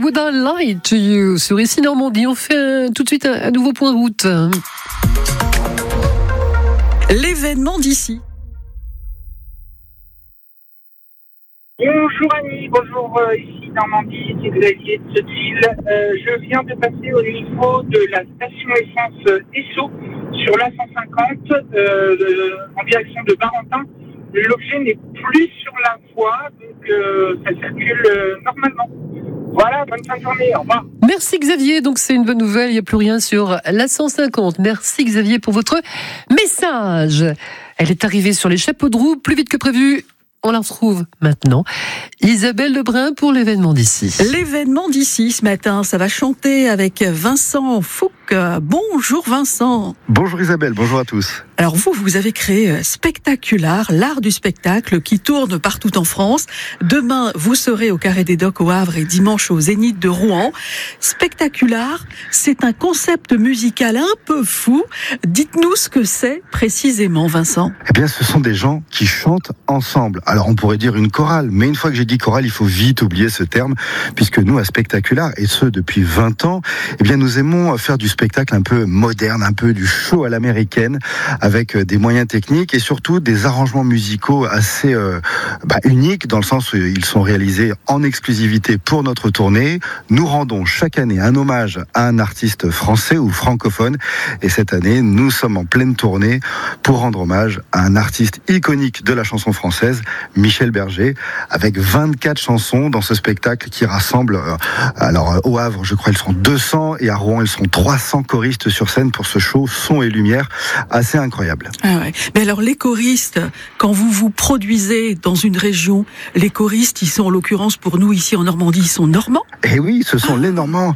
Would I Lie to You sur Ici Normandie. On fait tout de suite un nouveau point route. L'événement d'ici. Bonjour Annie, bonjour ici Normandie, c'est Xavier de Sotteville. Je viens de passer au niveau de la station essence Esso sur l'A150 en direction de Barentin. L'objet n'est plus sur la voie, donc ça circule normalement. Voilà, bonne fin de journée, au revoir. Merci Xavier, donc c'est une bonne nouvelle, il n'y a plus rien sur l'A150. Merci Xavier pour votre message. Elle est arrivée sur les chapeaux de roue plus vite que prévu. On la retrouve maintenant. Isabelle Lebrun pour l'événement d'ici. L'événement d'ici ce matin, ça va chanter avec Vincent Fouque. Bonjour Vincent. Bonjour Isabelle, bonjour à tous. Alors vous avez créé Spectacular, l'art du spectacle qui tourne partout en France. Demain, vous serez au Carré des Docks au Havre et dimanche au Zénith de Rouen. Spectacular, c'est un concept musical un peu fou. Dites-nous ce que c'est précisément, Vincent. Eh bien, ce sont des gens qui chantent ensemble. Alors, on pourrait dire une chorale, mais une fois que j'ai dit chorale, il faut vite oublier ce terme, puisque nous, à Spectacular, et ce depuis 20 ans, eh bien, nous aimons faire du spectacle un peu moderne, un peu du show à l'américaine, avec des moyens techniques et surtout des arrangements musicaux assez uniques, dans le sens où ils sont réalisés en exclusivité pour notre tournée. Nous rendons chaque année un hommage à un artiste français ou francophone, et cette année, nous sommes en pleine tournée pour rendre hommage à un artiste iconique de la chanson française, Michel Berger, avec 24 chansons dans ce spectacle qui rassemble, au Havre, je crois, ils seront 200, et à Rouen, ils seront 300 choristes sur scène pour ce show son et lumière assez incroyable. Ah ouais. Mais alors, les choristes, quand vous vous produisez dans une région, les choristes, ils sont en l'occurrence pour nous ici en Normandie, ils sont normands? Eh oui, ce sont les Normands,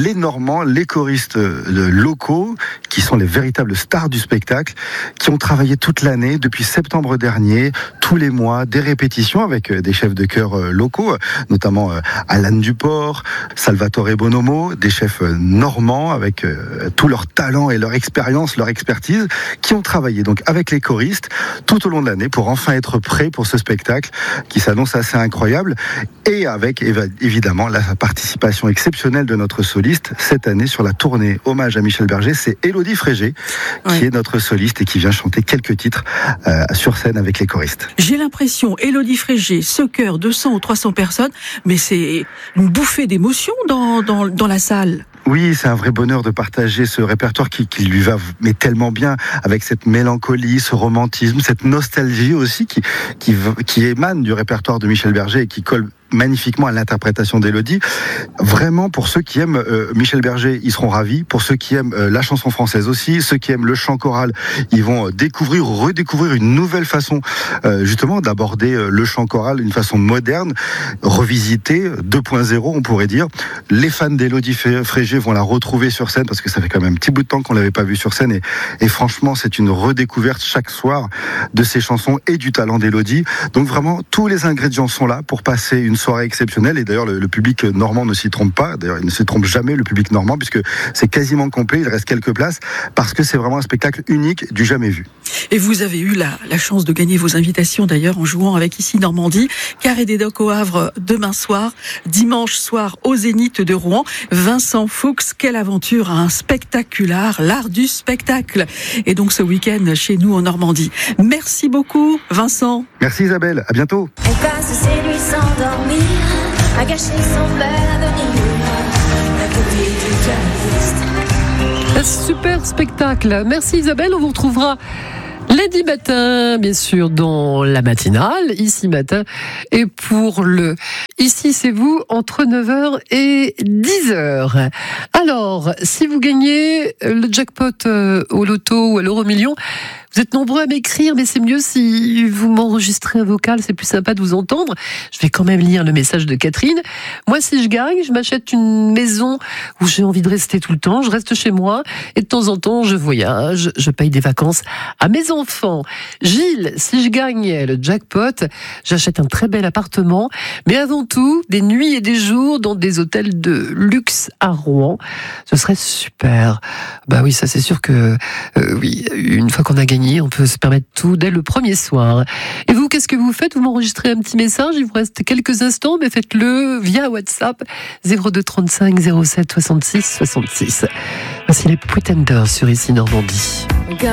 les choristes locaux, qui sont les véritables stars du spectacle, qui ont travaillé toute l'année, depuis septembre dernier, tous les mois, des répétitions avec des chefs de chœur locaux, notamment Alan Duport, Salvatore Bonomo, des chefs normands avec tout leur talent et leur expérience, leur expertise, qui ont travaillé donc avec les choristes tout au long de l'année pour enfin être prêts pour ce spectacle qui s'annonce assez incroyable, et avec évidemment la participation exceptionnelle de notre soliste cette année sur la tournée hommage à Michel Berger. C'est Élodie Frégé qui est notre soliste et qui vient chanter quelques titres sur scène avec les choristes. J'ai l'impression, Élodie Frégé, ce chœur, 200 ou 300 personnes, mais c'est une bouffée d'émotion dans la salle. Oui, c'est un vrai bonheur de partager ce répertoire qui lui va mais tellement bien, avec cette mélancolie, ce romantisme, cette nostalgie aussi qui émane du répertoire de Michel Berger et qui colle magnifiquement à l'interprétation d'Élodie. Vraiment, pour ceux qui aiment Michel Berger, ils seront ravis. Pour ceux qui aiment la chanson française aussi, ceux qui aiment le chant choral, ils vont redécouvrir une nouvelle façon justement d'aborder le chant choral, une façon moderne, revisitée, 2.0 on pourrait dire. Les fans d'Élodie Frégé vont la retrouver sur scène, parce que ça fait quand même un petit bout de temps qu'on l'avait pas vue sur scène, et franchement c'est une redécouverte chaque soir de ses chansons et du talent d'Élodie. Donc vraiment, tous les ingrédients sont là pour passer une soirée exceptionnelle, et d'ailleurs le public normand ne s'y trompe pas, d'ailleurs il ne se trompe jamais, le public normand, puisque c'est quasiment complet, il reste quelques places, parce que c'est vraiment un spectacle unique, du jamais vu. Et vous avez eu la chance de gagner vos invitations d'ailleurs en jouant avec Ici Normandie, Carré des Docks au Havre demain soir, dimanche soir au Zénith de Rouen. Vincent Fuchs, quelle aventure, un Spectacular, l'art du spectacle. Et donc ce week-end chez nous en Normandie. Merci beaucoup Vincent. Merci Isabelle, à bientôt. Elle passe ses nuits sans dormir, à gâcher son bel avenir, à côté du pianiste. Un super spectacle. Merci Isabelle, on vous retrouvera lundi matin, bien sûr, dans la matinale, ici matin. Et pour le Ici, c'est vous, entre 9h et 10h. Alors, si vous gagnez le jackpot au loto ou à l'euro-million, vous êtes nombreux à m'écrire, mais c'est mieux si vous m'enregistrez un vocal, c'est plus sympa de vous entendre. Je vais quand même lire le message de Catherine. Moi, si je gagne, je m'achète une maison où j'ai envie de rester tout le temps, je reste chez moi, et de temps en temps, je voyage, je paye des vacances à mes enfants. Gilles, si je gagne le jackpot, j'achète un très bel appartement, mais avant payons tout, des nuits et des jours dans des hôtels de luxe à Rouen. Ce serait super. Bah oui, ça c'est sûr que oui, une fois qu'on a gagné, on peut se permettre tout dès le premier soir. Et vous, qu'est-ce que vous faites? Vous m'enregistrez un petit message, il vous reste quelques instants, mais faites-le via WhatsApp 02 35 07 66 66. Voici les Pretenders sur Ici Normandie.